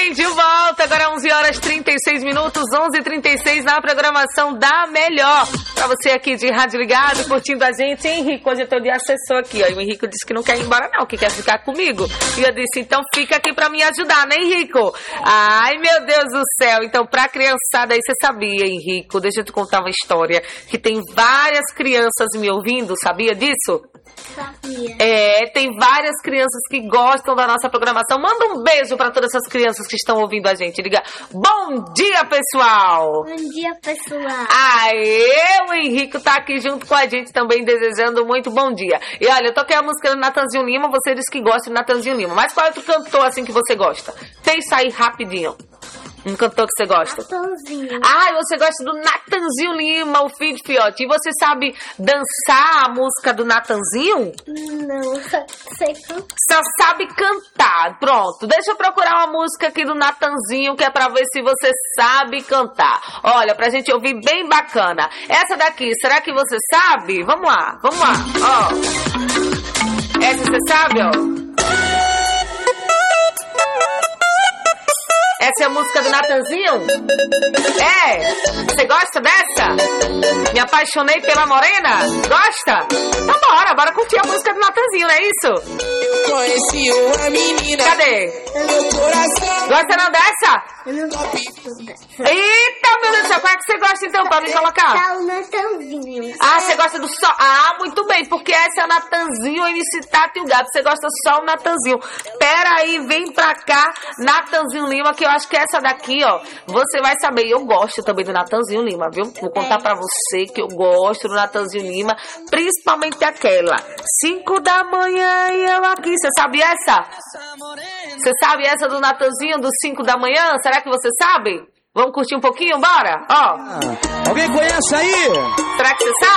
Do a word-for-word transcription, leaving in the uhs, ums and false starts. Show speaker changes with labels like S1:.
S1: bem, de volta. Agora onze horas e trinta e seis minutos, onze e trinta e seis na programação da Melhor. Pra você aqui de Rádio Ligado, curtindo a gente. Henrique, hoje eu tô de assessor aqui, ó. E o Henrique disse que não quer ir embora não, que quer ficar comigo. E eu disse, então fica aqui pra me ajudar, né, Henrique? Ai, meu Deus do céu. Então, pra criançada aí, você sabia, Henrique? Deixa eu te contar uma história. Que tem várias crianças me ouvindo, sabia disso?
S2: Sabia.
S1: É, tem várias crianças que gostam da nossa programação. Manda um beijo pra todas essas crianças que estão ouvindo a gente. Diga, bom dia, pessoal.
S2: Bom dia, pessoal.
S1: Aê, o Henrique tá aqui junto com a gente também, desejando muito bom dia. E olha, eu toquei a música do Natanzinho Lima, você disse que gosta do Natanzinho Lima. Mas qual é outro cantor assim que você gosta? Pensa aí rapidinho. Um cantor que você gosta?
S2: Natanzinho.
S1: Ah, você gosta do Natanzinho Lima, o filho de Fiote. E você sabe dançar a música do Natanzinho?
S2: Não, só sei cantar.
S1: Só sabe cantar. Pronto, deixa eu procurar uma música aqui do Natanzinho, que é pra ver se você sabe cantar. Olha, pra gente ouvir bem bacana. Essa daqui, será que você sabe? Vamos lá, vamos lá. Ó. Essa você sabe, ó? Essa é a música do Natanzinho? É? Você gosta dessa? Me apaixonei pela morena? Gosta? Então bora, bora curtir a música do Natanzinho, não é isso?
S3: Conheci uma menina.
S1: Cadê?
S3: Meu coração.
S1: Gosta não dessa?
S2: Eu não gosto dessa.
S1: Eita, meu Deus do céu, qual é que você gosta então, pra me colocar?
S2: Tá o Natanzinho.
S1: Ah, você gosta do só... Ah, muito bem, porque essa é o Natanzinho, o M C Tati e o Gabi. Você gosta só o Natanzinho. Pera aí, vem pra cá, Natanzinho Lima, que eu acho que essa daqui, ó, você vai saber. E eu gosto também do Natanzinho Lima, viu? Vou contar pra você que eu gosto do Natanzinho Lima, principalmente aquela. Cinco da manhã e eu aqui. Você sabe essa? Você sabe essa do Natanzinho, dos cinco da manhã? Será que você sabe? Vamos curtir um pouquinho, bora? Ó.
S3: Alguém conhece aí?
S1: Será que você sabe?